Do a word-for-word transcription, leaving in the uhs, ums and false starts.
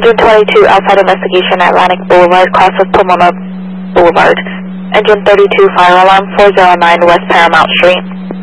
Engine twenty-two, outside investigation, Atlantic Boulevard, cross of Pomona Boulevard. Engine thirty-two, fire alarm, four oh nine West Paramount Street.